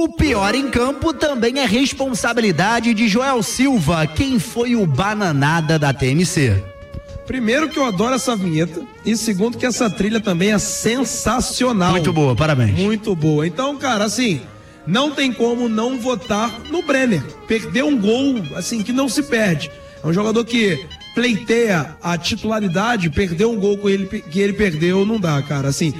O pior em campo também é responsabilidade de Joel Silva. Quem foi o bananada da TMC? Primeiro que eu adoro essa vinheta e segundo que essa trilha também é sensacional. Muito boa, parabéns. Muito boa. Então, cara, assim, não tem como não votar no Brenner. Perdeu um gol, assim, que não se perde. É um jogador que pleiteia a titularidade, perdeu um gol que ele perdeu, não dá, cara. Assim,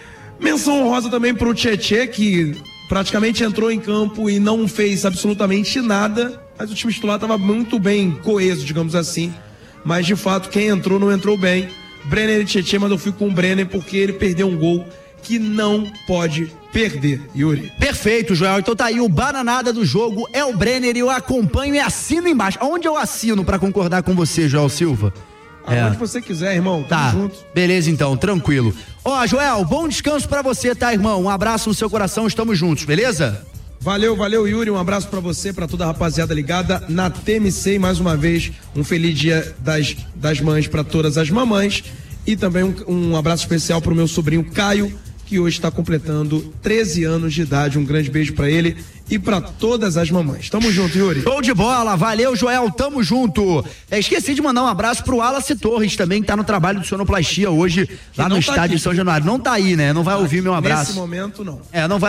menção honrosa também pro Tietê, que praticamente entrou em campo e não fez absolutamente nada, mas o time titular estava muito bem coeso, digamos assim. Mas de fato, quem entrou não entrou bem. Brenner e Tietê, mas eu fui com o Brenner porque ele perdeu um gol que não pode perder, Yuri. Perfeito, Joel. Então tá aí, o bananada do jogo é o Brenner e eu acompanho e assino embaixo. Onde eu assino pra concordar com você, Joel Silva? Onde você quiser, irmão. Tá, junto. Beleza então, tranquilo. Joel, bom descanso pra você, tá, irmão? Um abraço no seu coração, estamos juntos, beleza? Valeu, Yuri, um abraço pra você, pra toda a rapaziada ligada na TMC e mais uma vez, um feliz dia das mães pra todas as mamães e também um abraço especial pro meu sobrinho Caio, que hoje está completando 13 anos de idade, um grande beijo pra ele e pra todas as mamães. Tamo junto, Yuri. Show de bola, valeu, Joel, tamo junto. Esqueci de mandar um abraço pro Wallace Torres também, que tá no trabalho de sonoplastia hoje, lá no estádio de São Januário. Não tá aí, né? Não vai ouvir meu abraço. Nesse momento, não.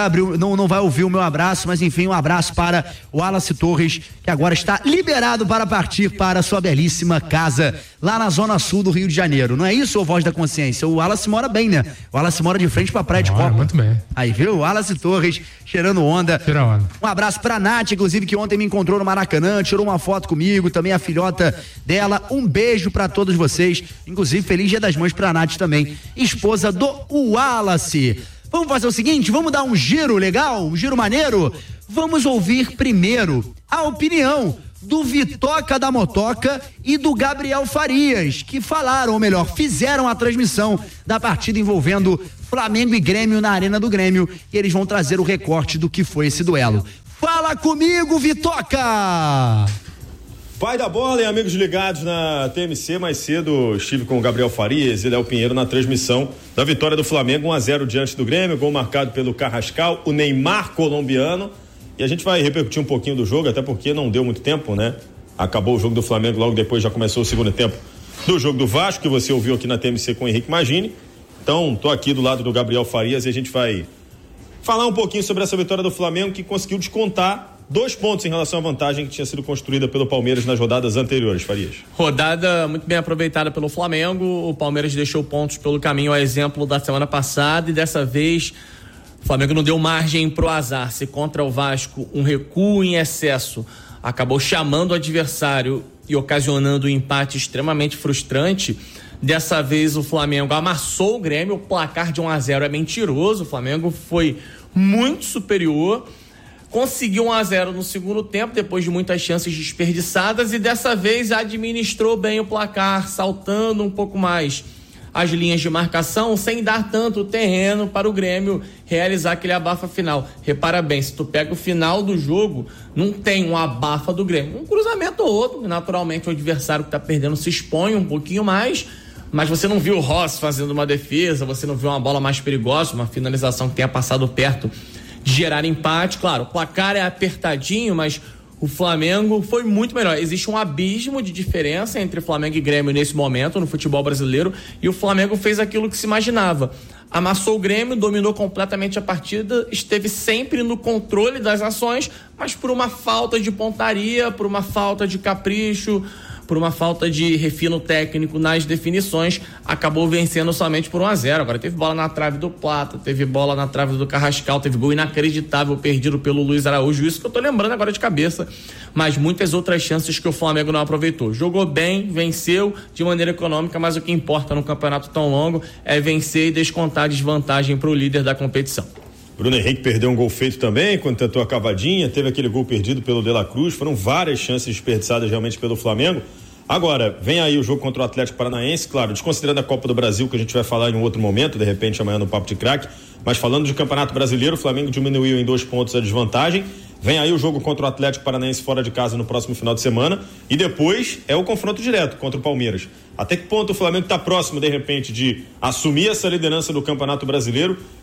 Não vai ouvir o meu abraço, mas enfim, um abraço para o Wallace Torres, que agora está liberado para partir para a sua belíssima casa, lá na zona sul do Rio de Janeiro. Não é isso, ô Voz da Consciência? O Wallace mora bem, né? O Wallace mora de frente pra Praia de Copa. Muito bem. Aí, viu? O Wallace Torres cheirando onda. Tira onda. Um abraço pra Nath, inclusive, que ontem me encontrou no Maracanã, tirou uma foto comigo, também a filhota dela. Um beijo pra todos vocês, inclusive feliz Dia das Mães pra Nath também, esposa do Wallace. Vamos fazer o seguinte, vamos dar um giro legal, um giro maneiro? Vamos ouvir primeiro a opinião do Vitoca da Motoca e do Gabriel Farias, que falaram, ou melhor, fizeram a transmissão da partida envolvendo Flamengo e Grêmio na Arena do Grêmio, e eles vão trazer o recorte do que foi esse duelo. Fala comigo, Vitoca! Pai da bola e amigos ligados na TMC, mais cedo estive com o Gabriel Farias e Léo Pinheiro na transmissão da vitória do Flamengo 1-0 diante do Grêmio, gol marcado pelo Carrascal, o Neymar colombiano, e a gente vai repercutir um pouquinho do jogo, até porque não deu muito tempo, né? Acabou o jogo do Flamengo, logo depois já começou o segundo tempo do jogo do Vasco, que você ouviu aqui na TMC com o Henrique Magini. Então, tô aqui do lado do Gabriel Farias e a gente vai falar um pouquinho sobre essa vitória do Flamengo, que conseguiu descontar 2 pontos em relação à vantagem que tinha sido construída pelo Palmeiras nas rodadas anteriores, Farias. Rodada muito bem aproveitada pelo Flamengo, o Palmeiras deixou pontos pelo caminho, a exemplo da semana passada, e dessa vez o Flamengo não deu margem pro azar. Se contra o Vasco um recuo em excesso acabou chamando o adversário e ocasionando um empate extremamente frustrante, dessa vez o Flamengo amassou o Grêmio. O placar de 1-0 é mentiroso, o Flamengo foi muito superior, conseguiu 1-0 no segundo tempo, depois de muitas chances desperdiçadas, e dessa vez administrou bem o placar, saltando um pouco mais as linhas de marcação, sem dar tanto terreno para o Grêmio realizar aquele abafa final. Repara bem, se tu pega o final do jogo, não tem um abafa do Grêmio, um cruzamento ou outro, naturalmente o adversário que está perdendo se expõe um pouquinho mais, mas você não viu o Rossi fazendo uma defesa, você não viu uma bola mais perigosa, uma finalização que tenha passado perto de gerar empate. Claro, o placar é apertadinho, mas o Flamengo foi muito melhor. Existe um abismo de diferença entre Flamengo e Grêmio nesse momento no futebol brasileiro, e o Flamengo fez aquilo que se imaginava. Amassou o Grêmio, dominou completamente a partida, esteve sempre no controle das ações, mas por uma falta de pontaria, por uma falta de capricho, por uma falta de refino técnico nas definições, acabou vencendo somente por 1-0. Agora teve bola na trave do Plata, teve bola na trave do Carrascal, teve gol inacreditável perdido pelo Luiz Araújo, isso que eu tô lembrando agora de cabeça, mas muitas outras chances que o Flamengo não aproveitou. Jogou bem, venceu de maneira econômica, mas o que importa num campeonato tão longo é vencer e descontar a desvantagem para o líder da competição. Bruno Henrique perdeu um gol feito também, quando tentou a cavadinha, teve aquele gol perdido pelo De La Cruz, foram várias chances desperdiçadas realmente pelo Flamengo. Agora, vem aí o jogo contra o Atlético Paranaense, claro, desconsiderando a Copa do Brasil, que a gente vai falar em um outro momento, de repente amanhã no Papo de Craque, mas falando de Campeonato Brasileiro, o Flamengo diminuiu em 2 pontos a desvantagem. Vem aí o jogo contra o Atlético Paranaense fora de casa no próximo final de semana, e depois é o confronto direto contra o Palmeiras. Até que ponto o Flamengo está próximo, de repente, de assumir essa liderança do Campeonato Brasileiro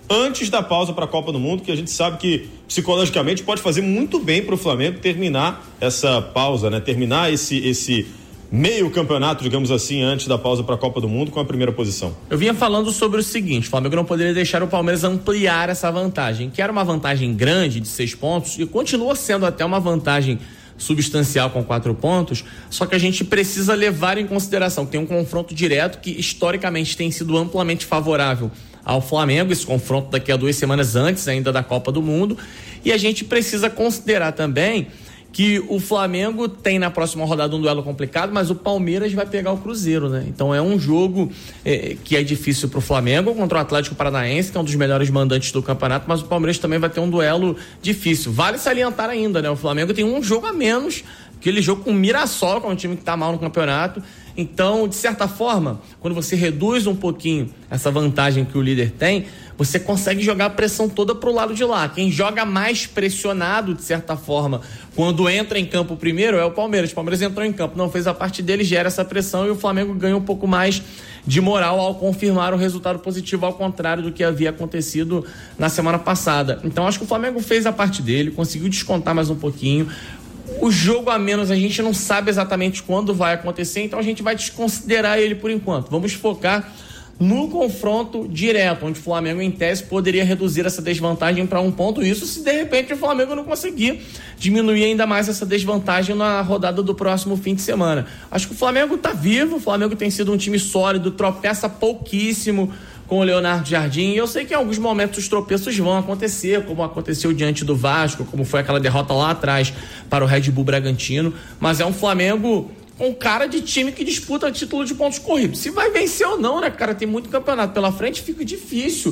antes da pausa para a Copa do Mundo, que a gente sabe que psicologicamente pode fazer muito bem para o Flamengo terminar essa pausa, né? Terminar esse meio campeonato, digamos assim, antes da pausa para a Copa do Mundo com a primeira posição. Eu vinha falando sobre o seguinte: o Flamengo não poderia deixar o Palmeiras ampliar essa vantagem, que era uma vantagem grande de 6 pontos e continua sendo até uma vantagem substancial com 4 pontos, só que a gente precisa levar em consideração que tem um confronto direto que historicamente tem sido amplamente favorável ao Flamengo, esse confronto daqui a 2 semanas antes ainda da Copa do Mundo, e a gente precisa considerar também que o Flamengo tem na próxima rodada um duelo complicado, mas o Palmeiras vai pegar o Cruzeiro, né? Então é um jogo que é difícil pro Flamengo contra o Atlético Paranaense, que é um dos melhores mandantes do campeonato, mas o Palmeiras também vai ter um duelo difícil. Vale salientar ainda, né? O Flamengo tem um jogo a menos, aquele jogo com o Mirassol, que é um time que tá mal no campeonato. Então, de certa forma, quando você reduz um pouquinho essa vantagem que o líder tem, você consegue jogar a pressão toda pro lado de lá. Quem joga mais pressionado, de certa forma, quando entra em campo primeiro, é o Palmeiras. O Palmeiras entrou em campo, não fez a parte dele, gera essa pressão e o Flamengo ganha um pouco mais de moral ao confirmar o resultado positivo, ao contrário do que havia acontecido na semana passada. Então, acho que o Flamengo fez a parte dele, conseguiu descontar mais um pouquinho. O jogo a menos a gente não sabe exatamente quando vai acontecer, então a gente vai desconsiderar ele por enquanto. Vamos focar no confronto direto, onde o Flamengo, em tese, poderia reduzir essa desvantagem para 1 ponto. Isso se de repente o Flamengo não conseguir diminuir ainda mais essa desvantagem na rodada do próximo fim de semana. Acho que o Flamengo está vivo, o Flamengo tem sido um time sólido, tropeça pouquíssimo com o Leonardo Jardim, e eu sei que em alguns momentos os tropeços vão acontecer, como aconteceu diante do Vasco, como foi aquela derrota lá atrás para o Red Bull Bragantino, mas é um Flamengo com cara de time que disputa título de pontos corridos. Se vai vencer ou não, né, cara? Tem muito campeonato pela frente, fica difícil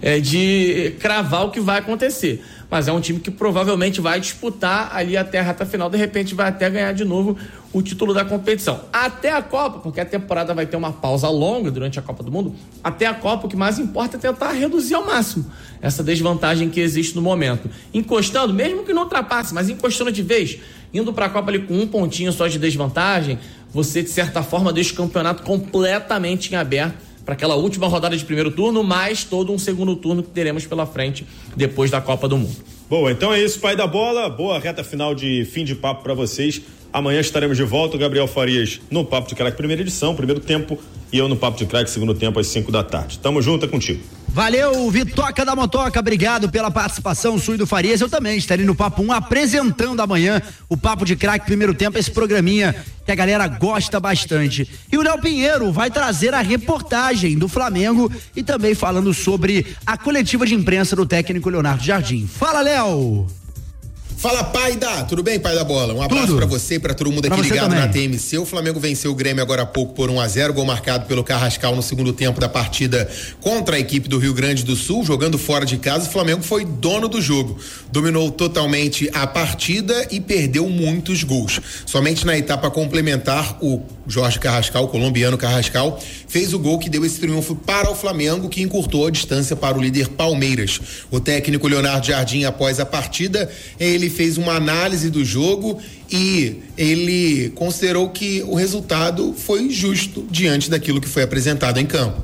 de cravar o que vai acontecer. Mas é um time que provavelmente vai disputar ali até a reta final, de repente vai até ganhar de novo o título da competição. Até a Copa, porque a temporada vai ter uma pausa longa durante a Copa do Mundo, até a Copa o que mais importa é tentar reduzir ao máximo essa desvantagem que existe no momento. Encostando, mesmo que não ultrapasse, mas encostando de vez, indo para a Copa ali com 1 pontinho só de desvantagem, você de certa forma deixa o campeonato completamente em aberto para aquela última rodada de primeiro turno, mais todo um segundo turno que teremos pela frente depois da Copa do Mundo. Boa, então é isso, pai da bola. Boa reta final de fim de papo para vocês. Amanhã estaremos de volta, o Gabriel Farias no Papo de Craque, primeira edição, primeiro tempo, e eu no Papo de Craque, segundo tempo, às 5 da tarde. Tamo junto, é contigo. Valeu, Vitoca da Motoca, obrigado pela participação sua e do Farias. Eu também estarei no Papo 1 apresentando amanhã o Papo de Craque, primeiro tempo, esse programinha que a galera gosta bastante. E o Léo Pinheiro vai trazer a reportagem do Flamengo e também falando sobre a coletiva de imprensa do técnico Leonardo Jardim. Fala, Léo! Fala, Paida! Tudo bem, pai da bola? Um abraço pra você e pra todo mundo aqui ligado na TMC. O Flamengo venceu o Grêmio agora há pouco por 1-0, gol marcado pelo Carrascal no segundo tempo da partida contra a equipe do Rio Grande do Sul, jogando fora de casa. O Flamengo foi dono do jogo, dominou totalmente a partida e perdeu muitos gols. Somente na etapa complementar, o Jorge Carrascal, o colombiano Carrascal, fez o gol que deu esse triunfo para o Flamengo, que encurtou a distância para o líder Palmeiras. O técnico Leonardo Jardim, após a partida, ele fez uma análise do jogo e ele considerou que o resultado foi justo diante daquilo que foi apresentado em campo.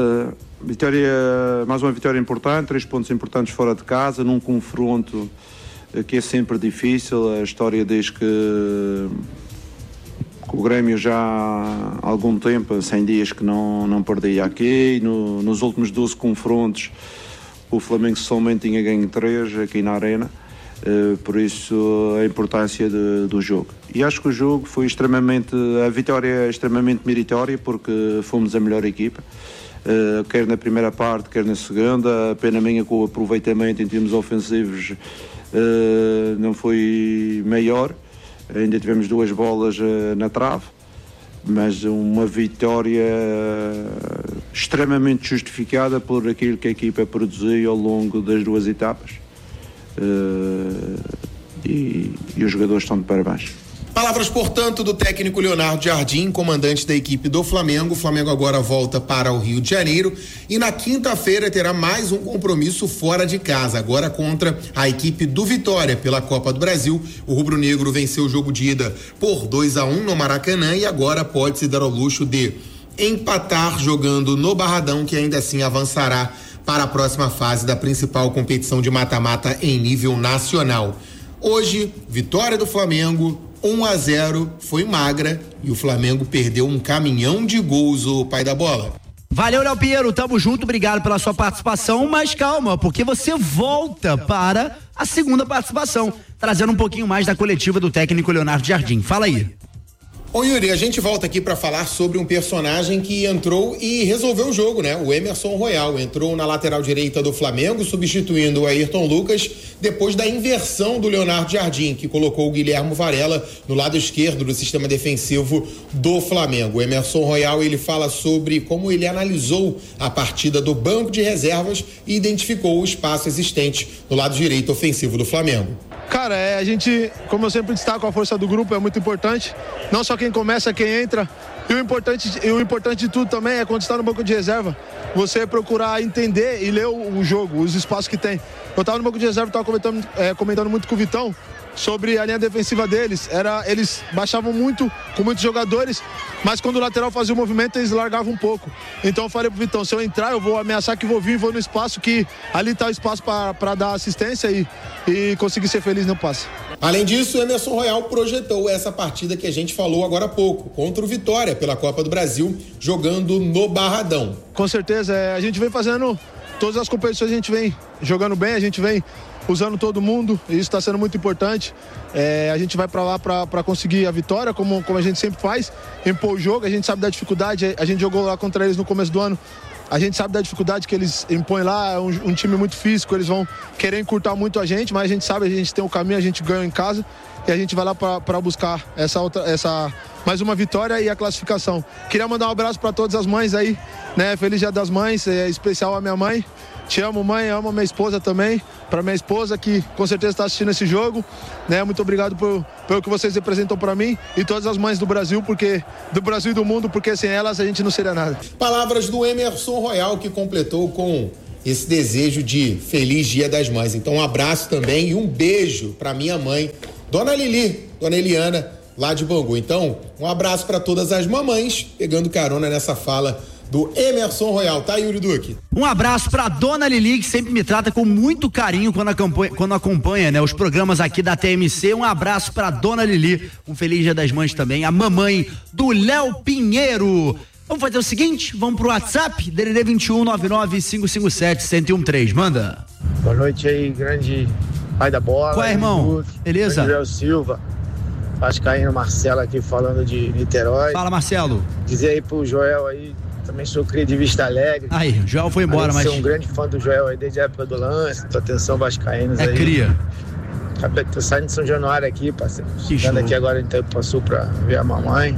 Mais uma vitória importante, 3 pontos importantes fora de casa, num confronto que é sempre difícil. A história diz que o Grêmio já há algum tempo, 100 dias que não perdia aqui. Nos últimos 12 confrontos o Flamengo somente tinha ganho 3 aqui na Arena. Por isso a importância do jogo. E acho que o jogo foi a vitória é extremamente meritória, porque fomos a melhor equipa, quer na primeira parte, quer na segunda. A pena minha que o aproveitamento em termos ofensivos não foi maior, ainda tivemos 2 bolas na trave, mas uma vitória extremamente justificada por aquilo que a equipa produziu ao longo das 2 etapas. E os jogadores estão de parabéns. Palavras, portanto, do técnico Leonardo Jardim, comandante da equipe do Flamengo. O Flamengo agora volta para o Rio de Janeiro e na quinta-feira terá mais um compromisso fora de casa, agora contra a equipe do Vitória pela Copa do Brasil. O rubro-negro venceu o jogo de ida por 2-1 no Maracanã e agora pode se dar ao luxo de empatar jogando no Barradão, que ainda assim avançará para a próxima fase da principal competição de mata-mata em nível nacional. Hoje, vitória do Flamengo, 1-0, foi magra e o Flamengo perdeu um caminhão de gols, o pai da bola. Valeu, Léo Pinheiro, tamo junto, obrigado pela sua participação, mas calma, porque você volta para a segunda participação, trazendo um pouquinho mais da coletiva do técnico Leonardo Jardim. Fala aí. Ô Yuri, a gente volta aqui para falar sobre um personagem que entrou e resolveu o jogo, né? O Emerson Royal entrou na lateral direita do Flamengo, substituindo o Ayrton Lucas, depois da inversão do Leonardo Jardim, que colocou o Guilherme Varela no lado esquerdo do sistema defensivo do Flamengo. O Emerson Royal, ele fala sobre como ele analisou a partida do banco de reservas e identificou o espaço existente no lado direito ofensivo do Flamengo. Cara, a gente, como eu sempre destaco, a força do grupo é muito importante. Não só quem começa, quem entra. E o importante de tudo também é quando está no banco de reserva, você procurar entender e ler o jogo, os espaços que tem. Eu estava no banco de reserva, estava comentando muito com o Vitão sobre a linha defensiva deles. Eles baixavam muito com muitos jogadores, mas quando o lateral fazia o movimento, eles largavam um pouco. Então eu falei pro Vitão, se eu entrar, eu vou ameaçar que vou vir, vou no espaço, que ali está o espaço para dar assistência e conseguir ser feliz no passe. Além disso, o Emerson Royal projetou essa partida que a gente falou agora há pouco, contra o Vitória pela Copa do Brasil, jogando no Barradão. Com certeza, a gente vem fazendo todas as competições, a gente vem jogando bem, a gente vem usando todo mundo, e isso está sendo muito importante. A gente vai para lá para conseguir a vitória, como a gente sempre faz, impor o jogo. A gente sabe da dificuldade, a gente jogou lá contra eles no começo do ano, a gente sabe da dificuldade que eles impõem lá, é um time muito físico, eles vão querer encurtar muito a gente, mas a gente sabe, a gente tem um caminho, a gente ganha em casa e a gente vai lá para buscar essa mais uma vitória e a classificação. Queria mandar um abraço para todas as mães aí, né? Feliz Dia das Mães, especial a minha mãe. Te amo, mãe, amo a minha esposa também. Para minha esposa que com certeza está assistindo esse jogo, né? Muito obrigado pelo que vocês representam para mim e todas as mães do Brasil, do Brasil e do mundo, porque sem elas a gente não seria nada. Palavras do Emerson Royal, que completou com esse desejo de feliz Dia das Mães. Então um abraço também e um beijo para minha mãe, Dona Lili, Dona Eliana, lá de Bangu. Então um abraço para todas as mamães, pegando carona nessa fala do Emerson Royal, tá, Yuri Duque? Um abraço pra Dona Lili, que sempre me trata com muito carinho quando acompanha, né, os programas aqui da TMC. Um abraço pra Dona Lili, um feliz Dia das Mães também, a mamãe do Léo Pinheiro. Vamos fazer o seguinte, vamos pro WhatsApp, DDD 21-99-557-1013, manda. Boa noite aí, grande pai da bola. Qual é, irmão? Beleza? Gabriel Silva, vascaíno Marcelo aqui falando de Niterói. Fala, Marcelo. Dizer aí pro Joel aí, também sou cria de Vista Alegre. Aí, o Joel foi embora, mas... sou um grande fã do Joel aí desde a época do lance, tua atenção vascaínos aí. É cria. Tô saindo de São Januário aqui, parceiro. Chegando aqui agora em Tempo Sul pra ver a mamãe.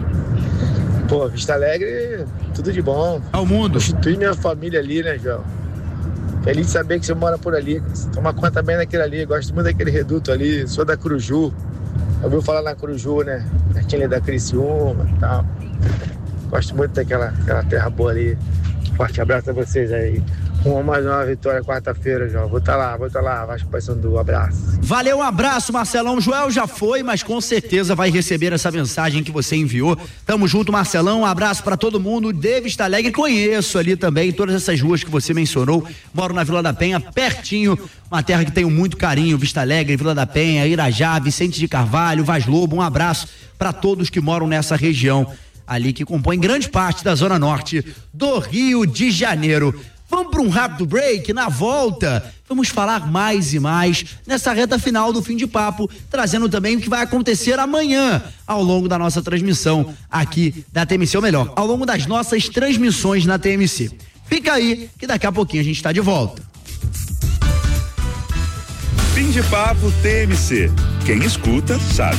Pô, Vista Alegre, tudo de bom. Ao mundo. Constitui minha família ali, né, Joel? Feliz de saber que você mora por ali. Toma conta bem daquele ali, gosto muito daquele reduto ali, sou da Curuju. Ouviu falar na Curuju, né? Pertinho ali da Criciúma e tal. Gosto muito daquela terra boa ali. Forte abraço a vocês aí. Mais uma vitória quarta-feira, João. Vou tá lá. Vasco Paysandu, abraço. Valeu, um abraço, Marcelão. Joel já foi, mas com certeza vai receber essa mensagem que você enviou. Tamo junto, Marcelão. Um abraço pra todo mundo. De Vista Alegre, conheço ali também todas essas ruas que você mencionou. Moro na Vila da Penha, pertinho. Uma terra que tenho muito carinho. Vista Alegre, Vila da Penha, Irajá, Vicente de Carvalho, Vaz Lobo. Um abraço pra todos que moram nessa região ali, que compõe grande parte da zona norte do Rio de Janeiro. Vamos para um rápido break. Na volta, vamos falar mais e mais nessa reta final do Fim de Papo, trazendo também o que vai acontecer amanhã ao longo da nossa transmissão aqui da TMC, ou melhor, ao longo das nossas transmissões na TMC. Fica aí que daqui a pouquinho a gente está de volta. Fim de Papo TMC. Quem escuta sabe.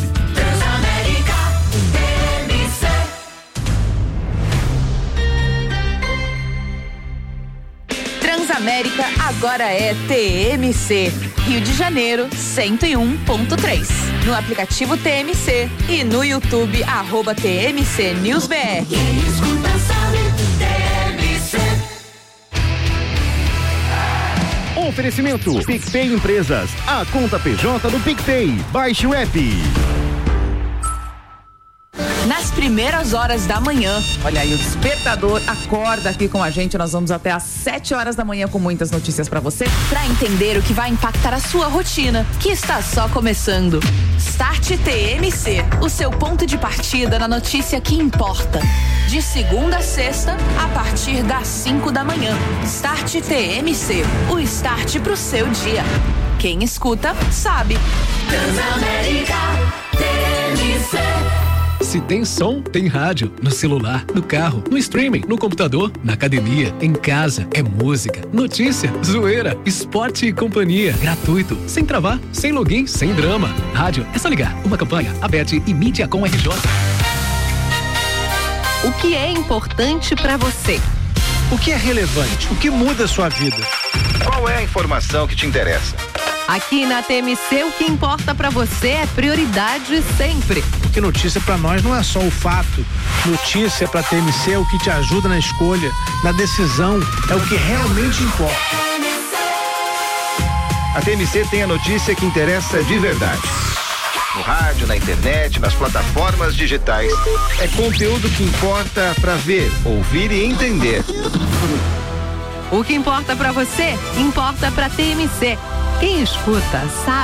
Transamérica agora é TMC. Rio de Janeiro 101.3. No aplicativo TMC e no YouTube @TMC News BR. Quem escuta sabe, TMC. Oferecimento PicPay Empresas, a conta PJ do PicPay. Baixe o app. nas primeiras horas da manhã. Olha aí, o Despertador acorda aqui com a gente. Nós vamos até às 7 horas da manhã com muitas notícias pra você. Pra entender o que vai impactar a sua rotina, que está só começando. Start TMC, o seu ponto de partida na notícia que importa. De segunda a sexta, a partir das 5 da manhã. Start TMC, o start pro seu dia. Quem escuta, sabe. Transamérica TMC. Se tem som, tem rádio. No celular, no carro, no streaming, no computador, na academia, em casa. É música, notícia, zoeira, esporte e companhia. Gratuito, sem travar, sem login, sem drama. Rádio, é só ligar. Uma campanha, Abete e Mídia com RJ. O que é importante pra você? O que é relevante? O que muda a sua vida? Qual é a informação que te interessa? Aqui na TMC, o que importa pra você é prioridade sempre. Porque notícia pra nós não é só o fato. Notícia pra TMC é o que te ajuda na escolha, na decisão, é o que realmente importa. A TMC tem a notícia que interessa de verdade. No rádio, na internet, nas plataformas digitais. É conteúdo que importa pra ver, ouvir e entender. O que importa pra você, importa pra TMC. Quem escuta sabe.